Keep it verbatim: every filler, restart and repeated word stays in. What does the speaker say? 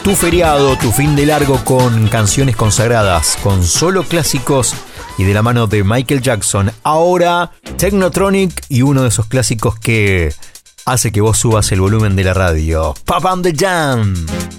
tu feriado, tu fin de largo con canciones consagradas, con solo clásicos y de la mano de Michael Jackson. Ahora Technotronic y uno de esos clásicos que hace que vos subas el volumen de la radio. Pop on the Jam.